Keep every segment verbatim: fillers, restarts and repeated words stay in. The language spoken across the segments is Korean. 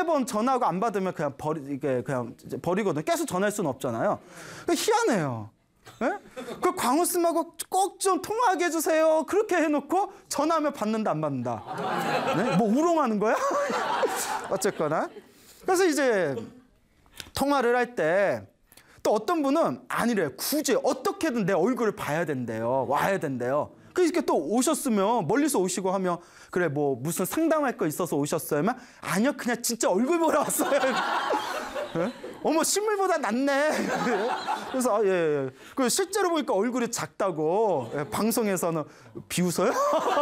두세 번 전화하고 안 받으면 그냥 버리, 이게 그냥 버리거든요. 계속 전화할 수는 없잖아요. 희한해요. 네? 그 광우쌤하고 꼭 좀 통화하게 해주세요. 그렇게 해놓고 전화하면 받는다 안 받는다. 네? 뭐 우롱하는 거야? 어쨌거나. 그래서 이제 통화를 할 때 또 어떤 분은 아니래요. 굳이 어떻게든 내 얼굴을 봐야 된대요. 와야 된대요. 그러니까 또 오셨으면 멀리서 오시고 하면 그래 뭐 무슨 상담할 거 있어서 오셨어요? 막 아니요 그냥 진짜 얼굴 보러 왔어요. 네? 어머 실물보다 낫네. 그래서 아, 예, 예. 그 실제로 보니까 얼굴이 작다고 예, 방송에서는 비웃어요?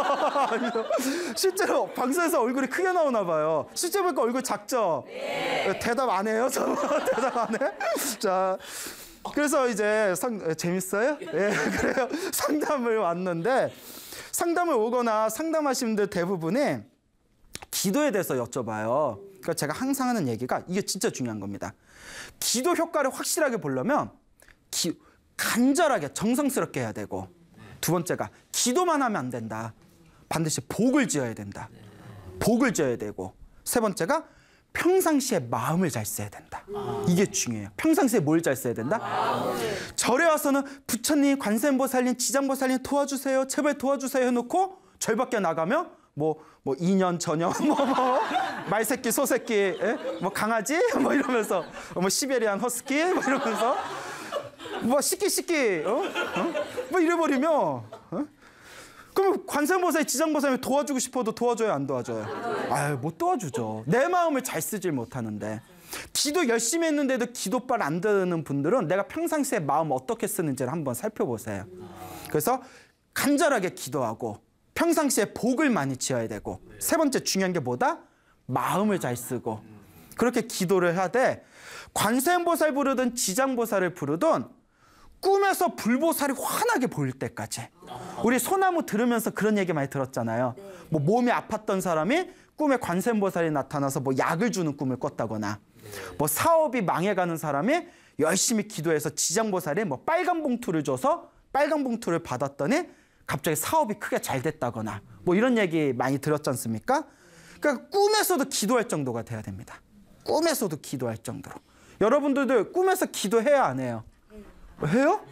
실제로 방송에서 얼굴이 크게 나오나 봐요. 실제로 보니까 얼굴 작죠? 네. 대답 안 해요? 저 대답 안 해? 자. 그래서 이제 상, 재밌어요? 예, 그래요. 상담을 왔는데 상담을 오거나 상담하시는 분들 대부분이 기도에 대해서 여쭤봐요. 그러니까 제가 항상 하는 얘기가 이게 진짜 중요한 겁니다. 기도 효과를 확실하게 보려면 기, 간절하게 정성스럽게 해야 되고 두 번째가 기도만 하면 안 된다. 반드시 복을 지어야 된다. 복을 지어야 되고 세 번째가 평상시에 마음을 잘 써야 된다. 이게 중요해요. 평상시에 뭘 잘 써야 된다? 절에 와서는 부처님, 관세음보살님, 지장보살님 도와주세요. 제발 도와주세요 해놓고 절 밖에 나가면 뭐, 뭐 이년 전년, 뭐, 뭐 말새끼, 소새끼, 에? 뭐 강아지, 뭐 이러면서 뭐 시베리안 허스키, 뭐 이러면서 뭐 시끼 시끼, 어? 어? 뭐 이래버리면. 어? 그럼 관세음보살, 지장보살님 도와주고 싶어도 도와줘요, 안 도와줘요? 아유, 못 도와주죠. 내 마음을 잘 쓰질 못하는데. 기도 열심히 했는데도 기도빨 안 드는 분들은 내가 평상시에 마음 어떻게 쓰는지를 한번 살펴보세요. 그래서 간절하게 기도하고 평상시에 복을 많이 지어야 되고 세 번째 중요한 게 뭐다? 마음을 잘 쓰고 그렇게 기도를 하되 관세음보살 부르든 지장보살을 부르든 꿈에서 불보살이 환하게 보일 때까지. 우리 소나무 들으면서 그런 얘기 많이 들었잖아요. 뭐 몸이 아팠던 사람이 꿈에 관세음보살이 나타나서 뭐 약을 주는 꿈을 꿨다거나 뭐 사업이 망해가는 사람이 열심히 기도해서 지장보살이 뭐 빨간 봉투를 줘서 빨간 봉투를 받았더니 갑자기 사업이 크게 잘 됐다거나 뭐 이런 얘기 많이 들었지 않습니까? 그러니까 꿈에서도 기도할 정도가 돼야 됩니다. 꿈에서도 기도할 정도로. 여러분들도 꿈에서 기도해야 안 해요? 해요?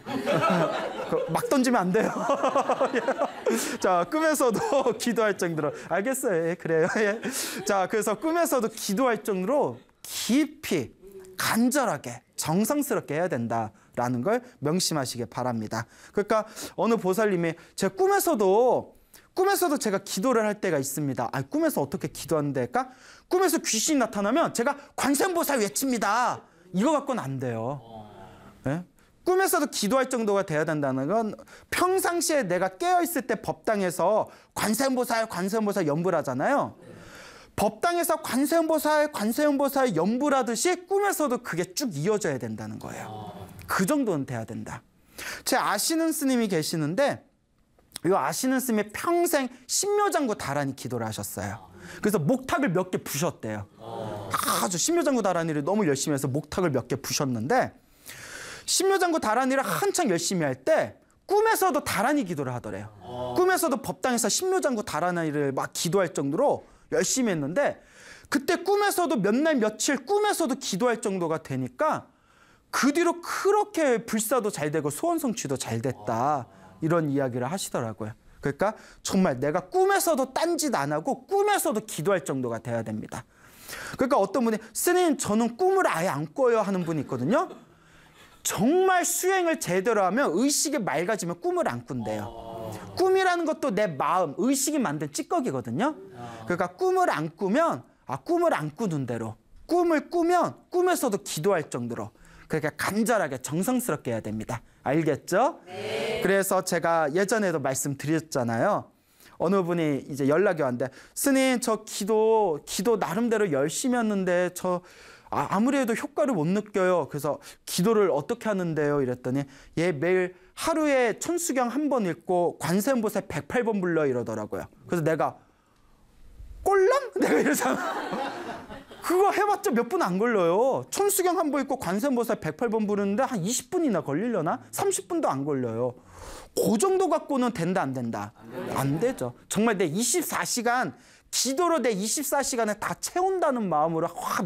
막 던지면 안 돼요. 자, 꿈에서도 기도할 정도로. 알겠어요. 예, 그래요. 예. 자, 그래서 꿈에서도 기도할 정도로 깊이, 간절하게, 정성스럽게 해야 된다라는 걸 명심하시기 바랍니다. 그러니까 어느 보살님이 제 꿈에서도 꿈에서도 제가 기도를 할 때가 있습니다. 아, 꿈에서 어떻게 기도하는데 할까? 꿈에서 귀신이 나타나면 제가 관세음보살 외칩니다. 이거 갖고는 안 돼요. 예? 꿈에서도 기도할 정도가 돼야 된다는 건 평상시에 내가 깨어있을 때 법당에서 관세음보살, 관세음보살 연불 하잖아요. 법당에서 관세음보살, 관세음보살 연불 하듯이 꿈에서도 그게 쭉 이어져야 된다는 거예요. 그 정도는 돼야 된다. 제 아시는 스님이 계시는데 이 아시는 스님이 평생 신묘장구 다라니 기도를 하셨어요. 그래서 목탁을 몇 개 부셨대요. 아주 신묘장구 다라니를 너무 열심히 해서 목탁을 몇 개 부셨는데 신묘장구 다라니를 한창 열심히 할 때 꿈에서도 다라니 기도를 하더래요. 어. 꿈에서도 법당에서 신묘장구 다라니를 막 기도할 정도로 열심히 했는데 그때 꿈에서도 몇 날 며칠 꿈에서도 기도할 정도가 되니까 그 뒤로 그렇게 불사도 잘 되고 소원 성취도 잘 됐다. 이런 이야기를 하시더라고요. 그러니까 정말 내가 꿈에서도 딴짓 안 하고 꿈에서도 기도할 정도가 돼야 됩니다. 그러니까 어떤 분이 스님 저는 꿈을 아예 안 꿔요 하는 분이 있거든요. 정말 수행을 제대로 하면 의식이 맑아지면 꿈을 안 꾼대요. 꿈이라는 것도 내 마음, 의식이 만든 찌꺼기거든요. 그러니까 꿈을 안 꾸면 아 꿈을 안 꾸는 대로 꿈을 꾸면 꿈에서도 기도할 정도로 그러니까 간절하게 정성스럽게 해야 됩니다. 알겠죠? 네. 그래서 제가 예전에도 말씀드렸잖아요. 어느 분이 이제 연락이 왔는데 스님 저 기도 기도 나름대로 열심히 했는데 저 아, 아무리 해도 효과를 못 느껴요. 그래서 기도를 어떻게 하는데요? 이랬더니 얘 매일 하루에 천수경 한 번 읽고 관세음보살 백팔 번 불러 이러더라고요. 그래서 내가 꼴랑? 내가 이러잖아. 그거 해봤자 몇 분 안 걸려요. 천수경 한 번 읽고 관세음보살 백팔 번 부르는데 한 이십 분이나 걸리려나? 삼십 분도 안 걸려요. 그 정도 갖고는 된다 안 된다? 안 되죠. 정말 내 이십사 시간 기도로 내 이십사 시간을 다 채운다는 마음으로 확